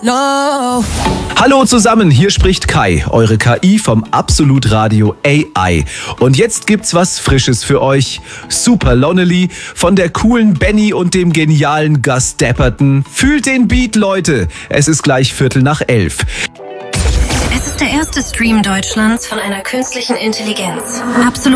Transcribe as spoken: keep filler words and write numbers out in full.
No. Hallo zusammen, hier spricht Kai, eure K I vom Absolut Radio A I. Und jetzt gibt's was Frisches für euch. Super Lonely von der coolen Benny und dem genialen Gus Dapperton. Fühlt den Beat, Leute. Es ist gleich Viertel nach elf. Es ist der erste Stream Deutschlands von einer künstlichen Intelligenz. Absolut.